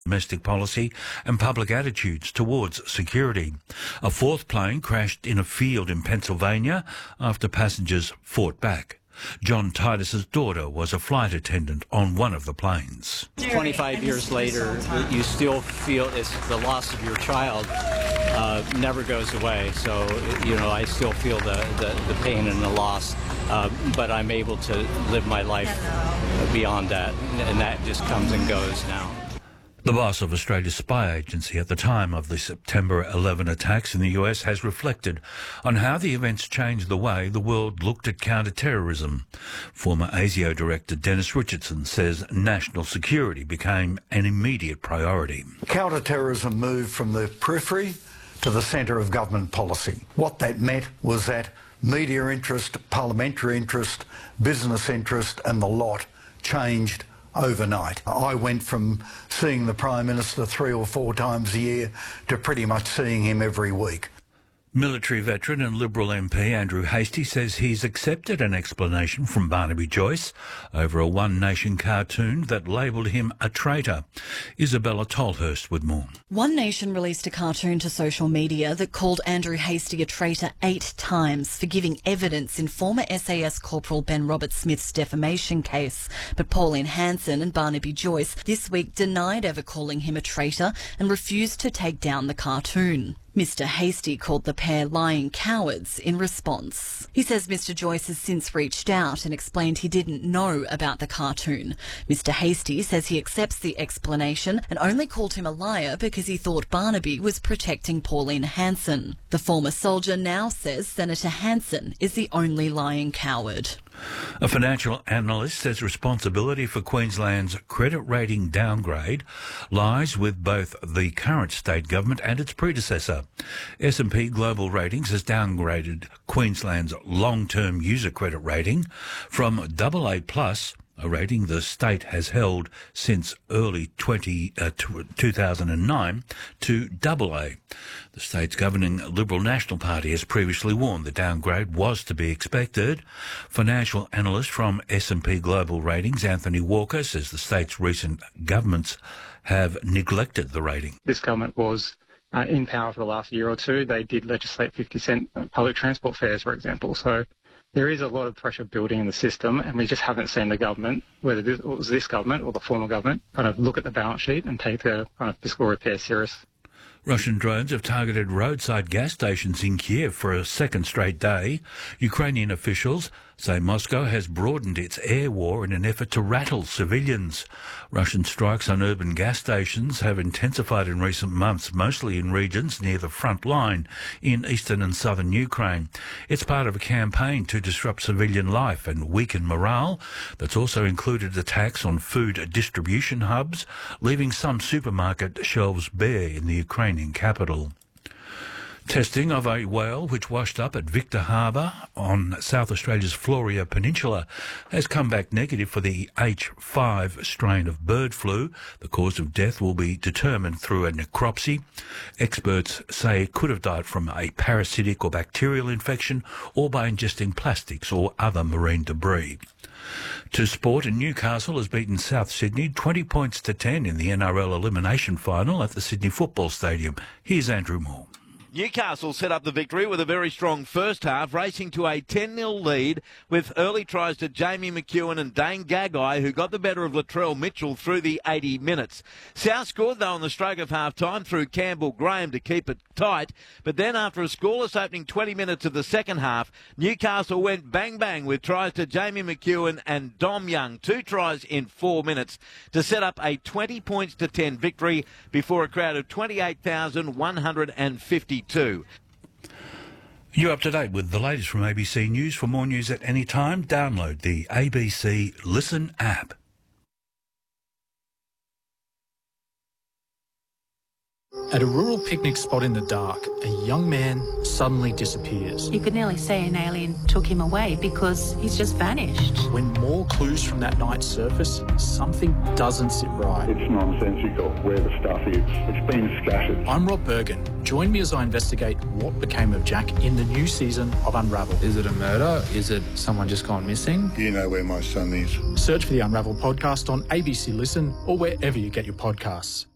domestic policy and public attitudes towards security. A fourth plane crashed in a field in Pennsylvania after passengers fought back. John Titus's daughter was a flight attendant on one of the planes. 25 years later, you still feel it's the loss of your child never goes away. So, I still feel the pain and the loss, but I'm able to live my life beyond that, and that just comes and goes now. The boss of Australia's spy agency at the time of the September 11 attacks in the US has reflected on how the events changed the way the world looked at counter-terrorism. Former ASIO director Dennis Richardson says national security became an immediate priority. Counter-terrorism moved from the periphery to the centre of government policy. What that meant was that media interest, parliamentary interest, business interest and the lot changed overnight. I went from seeing the Prime Minister 3 or 4 times a year to pretty much seeing him every week. Military veteran and Liberal MP Andrew Hastie says he's accepted an explanation from Barnaby Joyce over a One Nation cartoon that labelled him a traitor. Isabella Tolhurst with more. One Nation released a cartoon to social media that called Andrew Hastie a traitor 8 times for giving evidence in former SAS Corporal Ben Robert-Smith's defamation case. But Pauline Hanson and Barnaby Joyce this week denied ever calling him a traitor and refused to take down the cartoon. Mr Hastie called the pair lying cowards in response. He says Mr Joyce has since reached out and explained he didn't know about the cartoon. Mr Hastie says he accepts the explanation and only called him a liar because he thought Barnaby was protecting Pauline Hanson. The former soldier now says Senator Hanson is the only lying coward. A financial analyst says responsibility for Queensland's credit rating downgrade lies with both the current state government and its predecessor. S&P Global Ratings has downgraded Queensland's long-term user credit rating from AA+, a rating the state has held since early 2009, to AA. The state's governing Liberal National Party has previously warned the downgrade was to be expected. Financial analyst from S&P Global Ratings, Anthony Walker, says the state's recent governments have neglected the rating. This government was in power for the last year or two. They did legislate 50-cent public transport fares, for example. So there is a lot of pressure building in the system, and we just haven't seen the government, whether it was this government or the former government, kind of look at the balance sheet and take the kind of fiscal repair serious. Russian drones have targeted roadside gas stations in Kiev for a second straight day. Ukrainian officials say Moscow has broadened its air war in an effort to rattle civilians. Russian strikes on urban gas stations have intensified in recent months, mostly in regions near the front line in eastern and southern Ukraine. It's part of a campaign to disrupt civilian life and weaken morale that's also included attacks on food distribution hubs, leaving some supermarket shelves bare in the Ukrainian capital. Testing of a whale which washed up at Victor Harbour on South Australia's Floria Peninsula has come back negative for the H5 strain of bird flu. The cause of death will be determined through a necropsy. Experts say it could have died from a parasitic or bacterial infection or by ingesting plastics or other marine debris. To sport, and Newcastle has beaten South Sydney 20 points to 10 in the NRL elimination final at the Sydney Football Stadium. Here's Andrew Moore. Newcastle set up the victory with a very strong first half, racing to a 10-0 lead with early tries to Jamie McEwen and Dane Gagai, who got the better of Latrell Mitchell through the 80 minutes. South scored, though, on the stroke of half-time through Campbell Graham to keep it tight. But then after a scoreless opening 20 minutes of the second half, Newcastle went bang-bang with tries to Jamie McEwen and Dom Young, 2 tries in 4 minutes, to set up a 20 points to 10 victory before a crowd of 28,152. You're up to date with the latest from ABC News. For more news at any time, download the ABC Listen app. At a rural picnic spot in the dark, a young man suddenly disappears. You could nearly say an alien took him away because he's just vanished. When more clues from that night surface, something doesn't sit right. It's nonsensical where the stuff is. It's been scattered. I'm Rob Bergen. Join me as I investigate what became of Jack in the new season of Unravel. Is it a murder? Is it someone just gone missing? Do you know where my son is? Search for the Unravel podcast on ABC Listen or wherever you get your podcasts.